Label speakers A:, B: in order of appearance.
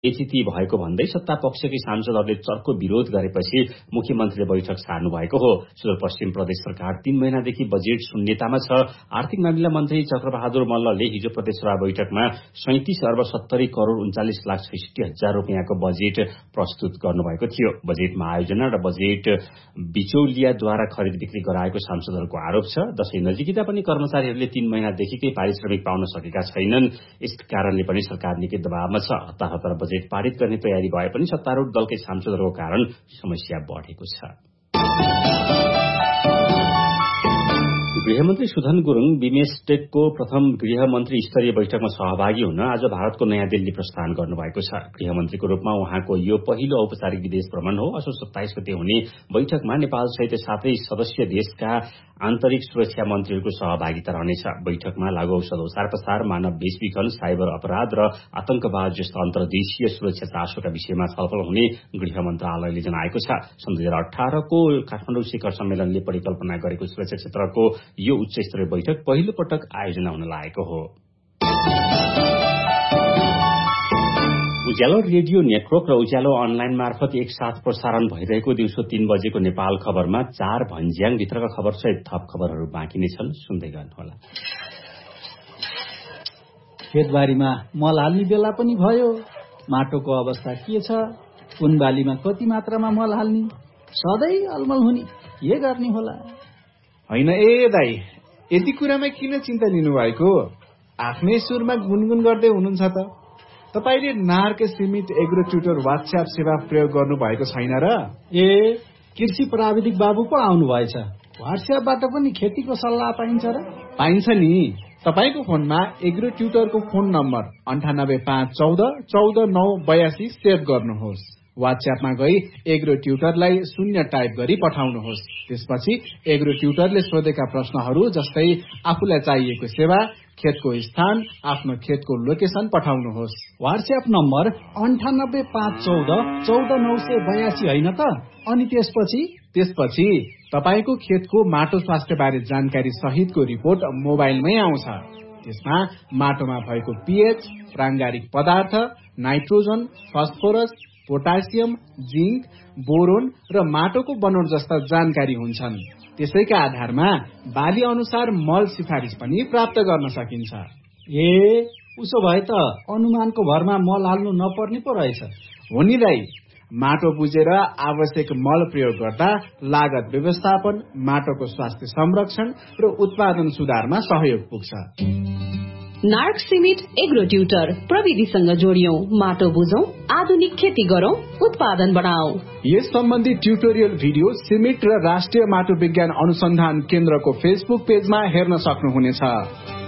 A: बेचिती भएको भन्दै सत्ता पक्षकै सांसदहरूले चर्को विरोध गरेपछि मुख्यमन्त्रीले बैठक सार्नु भएको हो। सुदूरपश्चिम प्रदेश सरकार 3 महिनादेखि बजेट शून्यतामा छ। आर्थिक मामिला मन्त्री चक्रबहादुर मल्लले हिजो प्रदेशसभा बैठकमा 37 अर्ब 70 करोड़ 39 लाख 66 हजार रुपियाँको बजेट प्रस्तुत गर्नुभएको थियो। बजेटमा आयोजना र बजेट बिचौलियाद्वारा खरिद बिक्री गराएको सांसदहरूको आरोप छ। दशैं नजिकिँदा पनि कर्मचारीहरूले 3 महिनादेखिकै पारिश्रमिक पाउन सकेका छैनन्। यस कारणले पनि सरकार निकै दबावमा छ। हतार बजेट पारित गर्ने तयारी भए पनि सत्तारूढ दलकै सांसदहरूको कारण समस्या बढेको छ। गृहमन्त्री सुधन गुरुङ बिमस्टेकको प्रथम गृहमन्त्री स्तरीय बैठकमा सहभागी हुन आज भारतको नयाँ दिल्ली प्रस्थान गर्नुभएको छ। गृहमन्त्रीको रूपमा उहाँको यो पहिलो औपचारिक विदेश भ्रमण हो। असोज 27 गते हुने बैठकमा नेपाल सहित 7 सदस्य देशका आन्तरिक सुरक्षा मन्त्रीहरूको सहभागिता रहनेछ। बैठकमा लागू औषध ओसार पसार, मानव बेचबिखन, साइबर अपराध र आतंकवाद जस्ता अन्तर्देशीय सुरक्षा चासोका विषयमा छलफल हुने गृह मन्त्रालयले जनाएको छ। सन् 2018 को काठमाडौँ शिखर सम्मेलनले परिकल्पना गरेको सुरक्षा क्षेत्रको यो उच्चस्तरीय बैठक पहिलो पटक आयोजना हुन लागेको हो। उज्यालो रेडियो नेटवर्क र उज्यालो अनलाइन मार्फत एकसाथ प्रसारण भइरहेको दिउँसो 3 बजेको नेपाल खबरमा 4 भन्ज्याङ भित्रका खबर सहित थप खबरहरू बाँकी नै छन्। सुन्दै गर्नुहोला।
B: खेतबारीमा मल हाल्ने बेला पनि भयो। माटोको अवस्था के छ? कुन बालीमा कति मात्रामा मल हाल्ने? सधैँ अलमल हुने के गर्ने होला?
C: होइन ए दाइ, यति कुरामा किन चिन्ता लिनुभएको? आफ्नै सुरमा गुनगुन गर्दै हुनुहुन्छ त। तपाईले नार्क सीमित एग्रो ट्युटर व्हाट्सएप सेवा प्रयोग गर्नु भएको छैन र?
B: ए, कृषि प्राविधिक बाबु पो आउनु भएछ। व्हाट्सएपबाट पनि खेतीको सल्लाह पाइन्छ र?
C: पाइन्छ नि। तपाईको फोनमा एग्रो ट्युटरको फोन नम्बर 98514 14982 सेभ गर्नुहोस्। व्हाट्सएपमा गई एग्रो ट्युटरलाई 0 टाइप गरी पठाउनुहोस्। त्यसपछि एग्रो ट्युटरले सोधेका प्रश्नहरू जस्तै आफूलाई चाहिएको सेवा, खेतको स्थान, आफ्नो खेतको लोकेसन पठाउनुहोस्।
B: व्हाट्सएप नम्बर 98514 14982 होइन त? अनि त्यसपछि तपाईको खेतको माटो स्वास्थ्य बारे जानकारी सहितको रिपोर्ट मोबाइलमै आउँछ। त्यसमा माटोमा भएको पीएच, प्राङ्गारिक पदार्थ, nitrogen, phosphorus, potassium, zinc, boron र माटोको बनोट जस्ता जानकारी हुन्छन्। त्यसैका आधारमा बाली अनुसार मल सिफारिस पनि प्राप्त गर्न सकिन्छ। ए, उसो भए त अनुमानको भरमा मल हाल्नु नपर्ने पो रहेछ।
C: हो नि दाइ, माटो बुझेर आवश्यक मल प्रयोग गर्दा लागत व्यवस्थापन, माटोको स्वास्थ्य संरक्षण र उत्पादन सुधारमा सहयोग पुग्छ।
D: नार्क सीमिट एग्रो ट्युटर प्रविधिसँग जोडियौं, माटो बुझौं, आधुनिक खेती गरौं, उत्पादन बढाऊ।
C: यस सम्बन्धी ट्युटोरियल भिडियो सीमिट र राष्ट्रिय माटो विज्ञान अनुसन्धान केन्द्रको फेसबुक पेजमा हेर्न सक्नुहुनेछ।